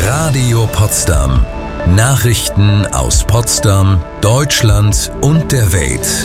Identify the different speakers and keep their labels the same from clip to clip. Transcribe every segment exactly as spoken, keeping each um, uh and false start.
Speaker 1: Radio Potsdam. Nachrichten aus Potsdam, Deutschland und der Welt.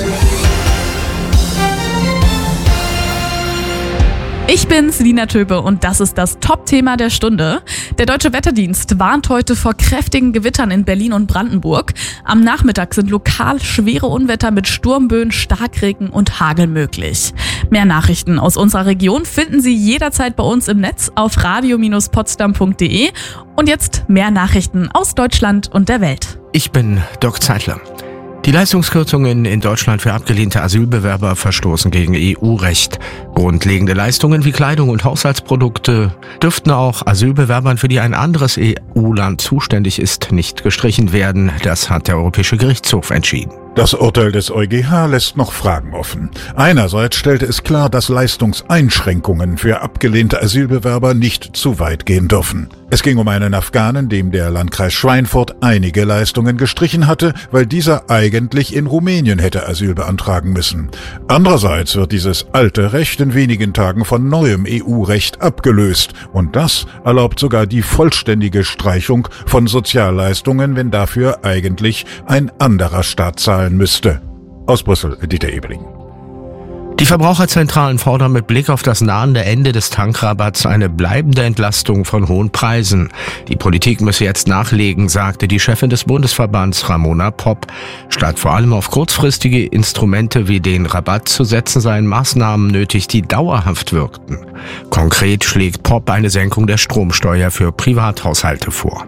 Speaker 2: Ich bin's, Lina Töbe, und das ist das Top-Thema der Stunde. Der Deutsche Wetterdienst warnt heute vor kräftigen Gewittern in Berlin und Brandenburg. Am Nachmittag sind lokal schwere Unwetter mit Sturmböen, Starkregen und Hagel möglich. Mehr Nachrichten aus unserer Region finden Sie jederzeit bei uns im Netz auf radio Bindestrich potsdam punkt de. Und jetzt mehr Nachrichten aus Deutschland und der Welt.
Speaker 3: Ich bin Dirk Zeitler. Die Leistungskürzungen in Deutschland für abgelehnte Asylbewerber verstoßen gegen E U-Recht. Grundlegende Leistungen wie Kleidung und Haushaltsprodukte dürften auch Asylbewerbern, für die ein anderes E U-Land zuständig ist, nicht gestrichen werden. Das hat der Europäische Gerichtshof entschieden.
Speaker 4: Das Urteil des EuGH lässt noch Fragen offen. Einerseits stellte es klar, dass Leistungseinschränkungen für abgelehnte Asylbewerber nicht zu weit gehen dürfen. Es ging um einen Afghanen, dem der Landkreis Schweinfurt einige Leistungen gestrichen hatte, weil dieser eigentlich in Rumänien hätte Asyl beantragen müssen. Andererseits wird dieses alte Recht in wenigen Tagen von neuem E U-Recht abgelöst. Und das erlaubt sogar die vollständige Streichung von Sozialleistungen, wenn dafür eigentlich ein anderer Staat zahlen müsste. Aus Brüssel, Dieter Ebeling.
Speaker 3: Die Verbraucherzentralen fordern mit Blick auf das nahende Ende des Tankrabatts eine bleibende Entlastung von hohen Preisen. Die Politik müsse jetzt nachlegen, sagte die Chefin des Bundesverbands Ramona Popp. Statt vor allem auf kurzfristige Instrumente wie den Rabatt zu setzen, seien Maßnahmen nötig, die dauerhaft wirkten. Konkret schlägt Popp eine Senkung der Stromsteuer für Privathaushalte vor.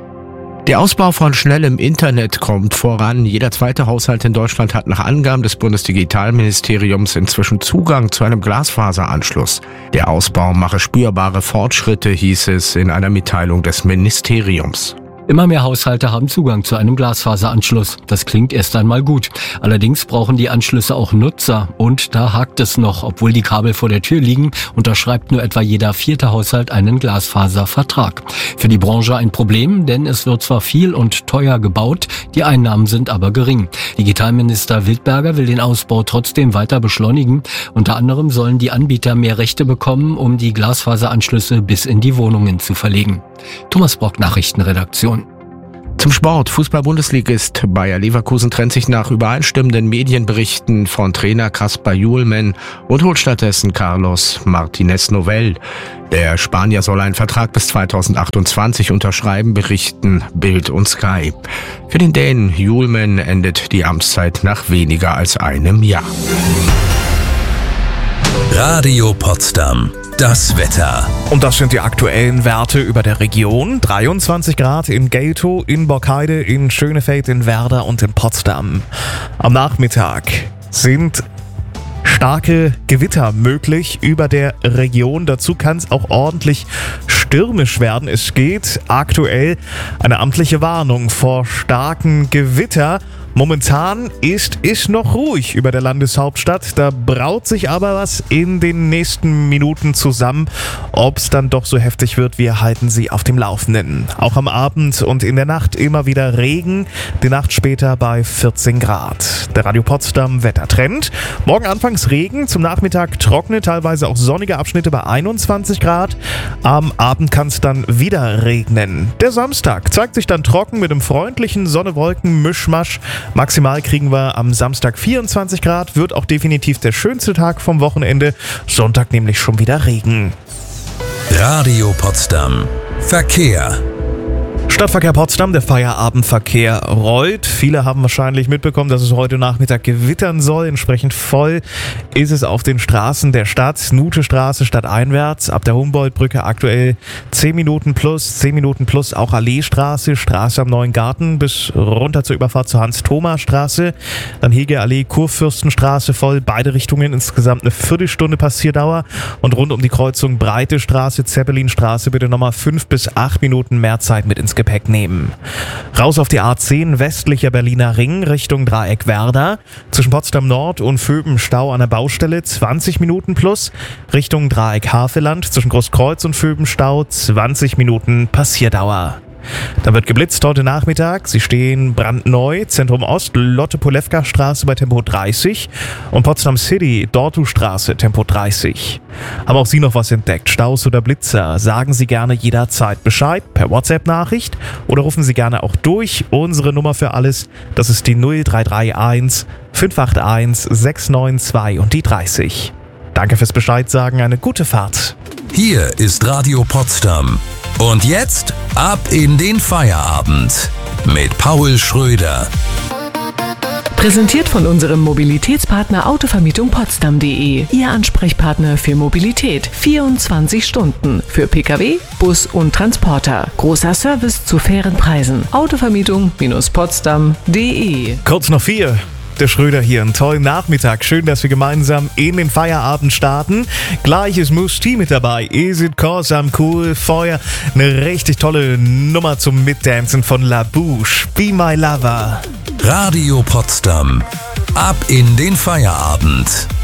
Speaker 3: Der Ausbau von schnellem Internet kommt voran. Jeder zweite Haushalt in Deutschland hat nach Angaben des Bundesdigitalministeriums inzwischen Zugang zu einem Glasfaseranschluss. Der Ausbau mache spürbare Fortschritte, hieß es in einer Mitteilung des Ministeriums.
Speaker 5: Immer mehr Haushalte haben Zugang zu einem Glasfaseranschluss. Das klingt erst einmal gut. Allerdings brauchen die Anschlüsse auch Nutzer. Und da hakt es noch. Obwohl die Kabel vor der Tür liegen, unterschreibt nur etwa jeder vierte Haushalt einen Glasfaservertrag. Für die Branche ein Problem, denn es wird zwar viel und teuer gebaut, die Einnahmen sind aber gering. Digitalminister Wildberger will den Ausbau trotzdem weiter beschleunigen. Unter anderem sollen die Anbieter mehr Rechte bekommen, um die Glasfaseranschlüsse bis in die Wohnungen zu verlegen. Thomas Brock, Nachrichtenredaktion.
Speaker 3: Zum Sport. Fußball-Bundesligist Bayer Leverkusen trennt sich nach übereinstimmenden Medienberichten von Trainer Kasper Hjulmand und holt stattdessen Carlos Martinez Novell. Der Spanier soll einen Vertrag bis zweitausendachtundzwanzig unterschreiben, berichten Bild und Sky. Für den Dänen Hjulmand endet die Amtszeit nach weniger als einem Jahr.
Speaker 1: Radio Potsdam. Das Wetter.
Speaker 6: Und das sind die aktuellen Werte über der Region. dreiundzwanzig Grad in Geltow, in Borkheide, in Schönefeld, in Werder und in Potsdam. Am Nachmittag sind starke Gewitter möglich über der Region. Dazu kann es auch ordentlich stürmisch werden. Es geht aktuell eine amtliche Warnung vor starken Gewitter. Momentan ist es noch ruhig über der Landeshauptstadt. Da braut sich aber was in den nächsten Minuten zusammen. Ob es dann doch so heftig wird, wir halten Sie auf dem Laufenden. Auch am Abend und in der Nacht immer wieder Regen. Die Nacht später bei vierzehn Grad. Der Radio Potsdam Wettertrend. Morgen anfangs Regen, zum Nachmittag trockene, teilweise auch sonnige Abschnitte bei einundzwanzig Grad. Am Abend kann es dann wieder regnen. Der Samstag zeigt sich dann trocken mit einem freundlichen Sonne-Wolken-Mischmasch. Maximal kriegen wir am Samstag vierundzwanzig Grad, wird auch definitiv der schönste Tag vom Wochenende. Sonntag nämlich schon wieder Regen.
Speaker 1: Radio Potsdam. Verkehr.
Speaker 6: Stadtverkehr Potsdam, der Feierabendverkehr rollt. Viele haben wahrscheinlich mitbekommen, dass es heute Nachmittag gewittern soll. Entsprechend voll ist es auf den Straßen der Stadt. Nutestraße stadteinwärts, ab der Humboldtbrücke aktuell zehn Minuten plus, zehn Minuten plus auch Alleestraße, Straße am Neuen Garten bis runter zur Überfahrt zur Hans-Thoma-Straße. Dann Hegeallee, Kurfürstenstraße voll, beide Richtungen insgesamt eine Viertelstunde Passierdauer. Und rund um die Kreuzung Breite Straße, Zeppelinstraße bitte nochmal fünf bis acht Minuten mehr Zeit mit ins Gepäck nehmen. Raus auf die A zehn, westlicher Berliner Ring, Richtung Dreieck Werder. Zwischen Potsdam Nord und Vöben Stau an der Baustelle, zwanzig Minuten plus. Richtung Dreieck Havelland, zwischen Großkreuz und Vöben Stau, zwanzig Minuten Passierdauer. Da wird geblitzt heute Nachmittag. Sie stehen brandneu. Zentrum Ost, Lotte-Polewka-Straße bei Tempo dreißig und Potsdam City, Dortu-Straße, Tempo dreißig. Haben auch Sie noch was entdeckt? Staus oder Blitzer? Sagen Sie gerne jederzeit Bescheid per WhatsApp-Nachricht oder rufen Sie gerne auch durch. Unsere Nummer für alles, das ist die null drei drei eins fünf acht eins sechs neun zwei und die dreißig. Danke fürs Bescheid sagen, eine gute Fahrt.
Speaker 1: Hier ist Radio Potsdam. Und jetzt ab in den Feierabend mit Paul Schröder.
Speaker 7: Präsentiert von unserem Mobilitätspartner Autovermietung Potsdam punkt de. Ihr Ansprechpartner für Mobilität. vierundzwanzig Stunden. Für Pkw, Bus und Transporter. Großer Service zu fairen Preisen. Autovermietung Potsdam punkt de.
Speaker 6: Kurz noch vier. Der Schröder hier, einen tollen Nachmittag. Schön, dass wir gemeinsam in den Feierabend starten. Gleich ist Musti mit dabei. Is it cause I'm cool? Vorher eine richtig tolle Nummer zum Mitdancen von La Bouche. Be my lover.
Speaker 1: Radio Potsdam. Ab in den Feierabend.